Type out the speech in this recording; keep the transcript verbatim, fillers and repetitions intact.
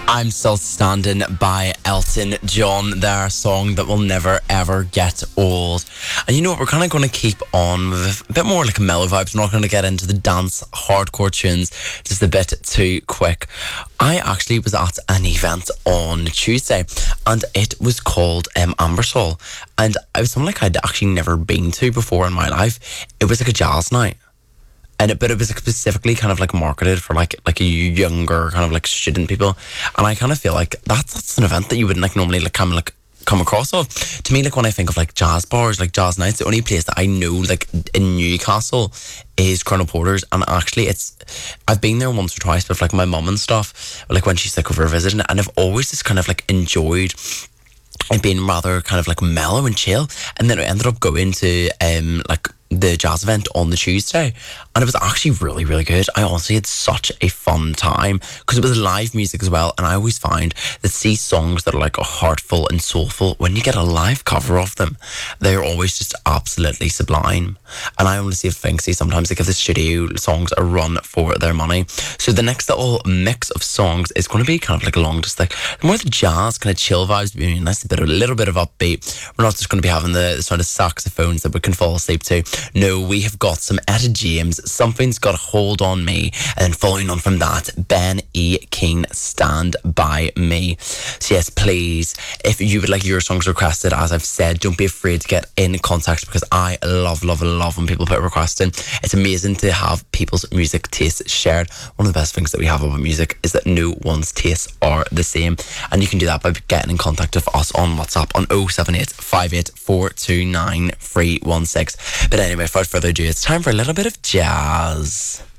I'm Still Standing by Elton John. They're a song that will never ever get old. And you know what, we're kind of going to keep on with a bit more like mellow vibes. We're not going to get into the dance hardcore tunes just a bit too quick. I actually was at an event on Tuesday and it was called um, Ambersol, and it was something like I'd actually never been to before in my life. It was like a jazz night. And it, but it was like specifically kind of like marketed for like like a younger kind of like student people, and I kind of feel like that's that's an event that you wouldn't like normally like come like come across of. To me, like when I think of like jazz bars, like jazz nights, the only place that I know like in Newcastle is Colonel Porter's, and actually it's I've been there once or twice with like my mum and stuff, like when she's like over visiting, and I've always just kind of like enjoyed it being rather kind of like mellow and chill. And then I ended up going to um like the jazz event on the Tuesday, and it was actually really really good. I honestly had such a fun time because it was live music as well, and I always find that see songs that are like heartful and soulful, when you get a live cover of them, they're always just absolutely sublime. And I honestly think see sometimes they give the studio songs a run for their money. So the next little mix of songs is going to be kind of like along just like more the jazz kind of chill vibes, being nice, a bit of a little bit of upbeat. We're not just going to be having the sort of saxophones that we can fall asleep to. No, we have got some Etta James, Something's Got a Hold on Me, and then following on from that, Ben E. King, Stand By Me. So yes, please, if you would like your songs requested, as I've said, don't be afraid to get in contact, because I love, love, love when people put requests in. It's amazing to have people's music tastes shared. One of the best things that we have about music is that no one's tastes are the same, and you can do that by getting in contact with us on WhatsApp on oh seven eight, five eight four two nine, three one six. But anyway, without further ado, it's time for a little bit of jazz.